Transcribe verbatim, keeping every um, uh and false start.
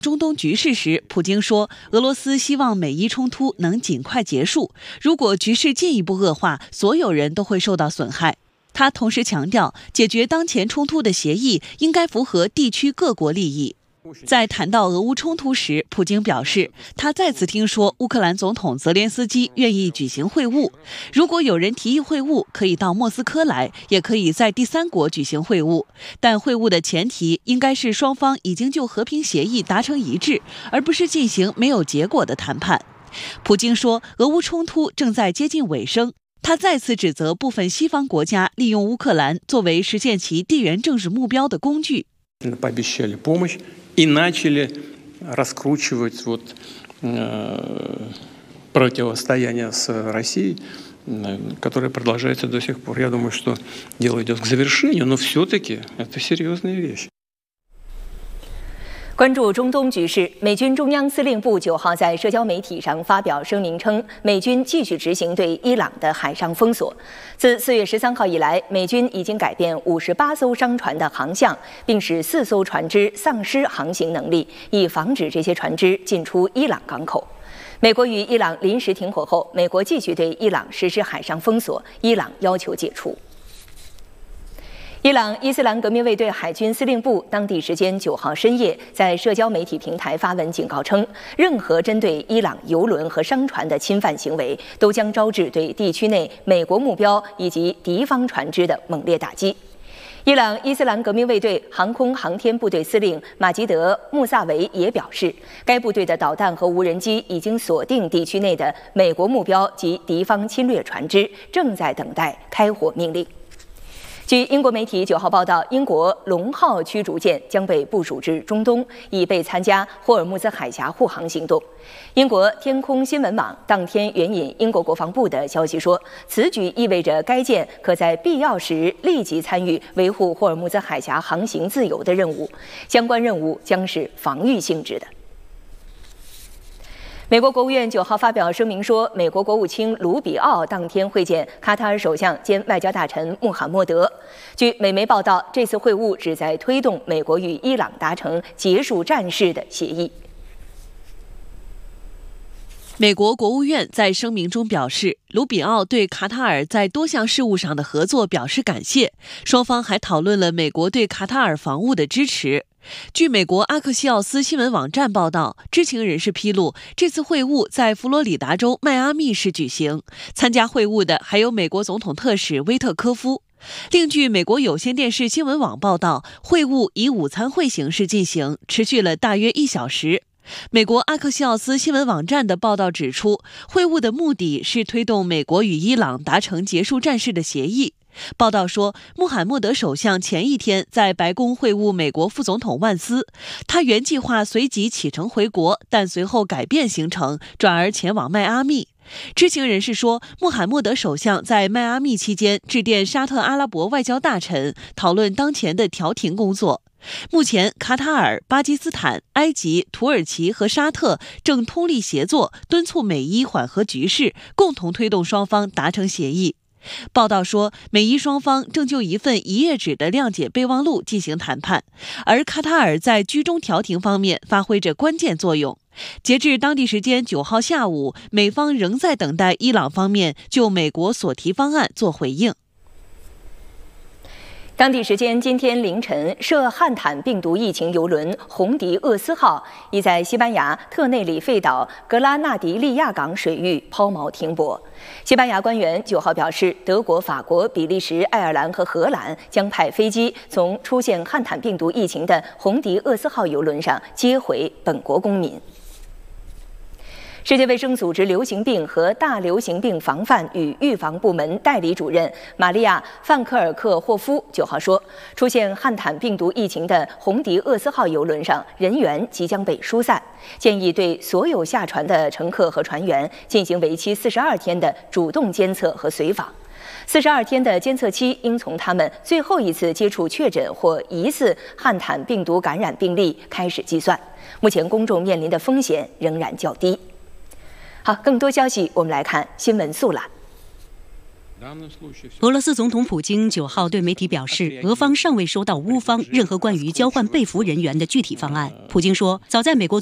中东局势时，普京说，俄罗斯希望美伊冲突能尽快结束，如果局势进一步恶化，所有人都会受到损害。他同时强调，解决当前冲突的协议应该符合地区各国利益。在谈到俄乌冲突时，普京表示，他再次听说乌克兰总统泽连斯基愿意举行会晤。如果有人提议会晤，可以到莫斯科来，也可以在第三国举行会晤。但会晤的前提应该是双方已经就和平协议达成一致，而不是进行没有结果的谈判。普京说，俄乌冲突正在接近尾声。他再次指责部分西方国家利用乌克兰作为实现其地缘政治目标的工具。 И начали раскручивать вот, э, противостояние с Россией, э, которое продолжается до сих пор. Я думаю, что дело идет к завершению, но все-таки это серьезная вещь. 关注中东局势，美军中央司令部九号在社交媒体上发表声明称，美军继续执行对伊朗的海上封锁。自四月十三号以来，美军已经改变五十八艘商船的航向，并使四艘船只丧失航行能力，以防止这些船只进出伊朗港口。美国与伊朗临时停火后，美国继续对伊朗实施海上封锁，伊朗要求解除。伊朗伊斯兰革命卫队海军司令部当地时间九号深夜在社交媒体平台发文警告称，任何针对伊朗油轮和商船的侵犯行为，都将招致对地区内美国目标以及敌方船只的猛烈打击。伊朗伊斯兰革命卫队航空航天部队司令马吉德·穆萨维也表示，该部队的导弹和无人机已经锁定地区内的美国目标及敌方侵略船只，正在等待开火命令。据英国媒体九号报道，英国龙号驱逐舰将被部署至中东，以备参加霍尔木兹海峡护航行动。英国天空新闻网当天援引英国国防部的消息说，此举意味着该舰可在必要时立即参与维护霍尔木兹海峡航行自由的任务，相关任务将是防御性质的。美国国务院九号发表声明说，美国国务卿卢比奥当天会见卡塔尔首相兼外交大臣穆罕默德。据美媒报道，这次会晤旨在推动美国与伊朗达成结束战事的协议。 美国国务院在声明中表示，卢比奥对卡塔尔在多项事务上的合作表示感谢，双方还讨论了美国对卡塔尔防务的支持。据美国阿克西奥斯新闻网站报道，知情人士披露，这次会晤在佛罗里达州迈阿密市举行，参加会晤的还有美国总统特使威特科夫。另据美国有线电视新闻网报道，会晤以午餐会形式进行，持续了大约一小时。美国阿克西奥斯新闻网站的报道指出，会晤的目的是推动美国与伊朗达成结束战事的协议。报道说，穆罕默德首相前一天在白宫会晤美国副总统万斯，他原计划随即启程回国，但随后改变行程，转而前往迈阿密。知情人士说，穆罕默德首相在迈阿密期间致电沙特阿拉伯外交大臣，讨论当前的调停工作。目前，卡塔尔、巴基斯坦、埃及、土耳其和沙特正通力协作，敦促美伊缓和局势，共同推动双方达成协议。报道说，美伊双方正就一份一页纸的谅解备忘录进行谈判，而卡塔尔在居中调停方面发挥着关键作用。截至当地时间九号下午，美方仍在等待伊朗方面就美国所提方案做回应。 当地时间今天凌晨，涉汉坦病毒疫情邮轮红迪厄斯号已在西班牙特内里费岛格拉纳迪利亚港水域抛锚停泊。西班牙官员九号表示，德国、法国、比利时、爱尔兰和荷兰将派飞机从出现汉坦病毒疫情的红迪厄斯号邮轮上接回本国公民。世界卫生组织流行病和大流行病防范与预防部门代理主任玛利亚·范克尔克霍夫九号说，出现汉坦病毒疫情的红迪厄斯号邮轮上人员即将被疏散，建议对所有下船的乘客和船员进行为期四十二天的主动监测和随访。四十二天的监测期应从他们最后一次接触确诊或疑似汉坦病毒感染病例开始计算。目前公众面临的风险仍然较低。好，更多消息我们来看新闻速览。 俄罗斯总统普京九号对媒体表示，俄方尚未收到乌方任何关于交换被俘人员的具体方案。普京说，早在美国